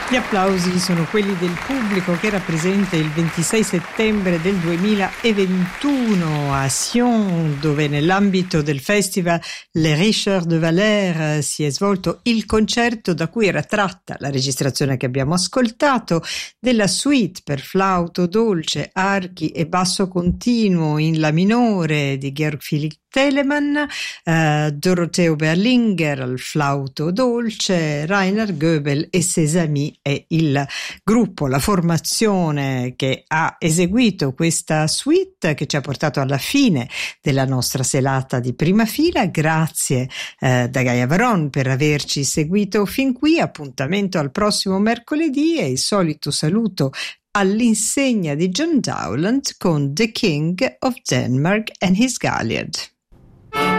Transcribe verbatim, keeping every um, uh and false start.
Gli applausi sono quelli del pubblico che era presente il ventisei settembre del duemilaventuno a Sion, dove nell'ambito del festival Le Richard de Valère si è svolto il concerto da cui era tratta la registrazione che abbiamo ascoltato della suite per flauto dolce, archi e basso continuo in la minore di Georg Philipp Telemann, eh, Dorotheo Berlinger al flauto dolce, Rainer Goebel e ses amis è il gruppo, la formazione che ha eseguito questa suite che ci ha portato alla fine della nostra serata di prima fila. Grazie eh, da Gaia Varon per averci seguito fin qui. Appuntamento al prossimo mercoledì e il solito saluto all'insegna di John Dowland con The King of Denmark and His Galliard.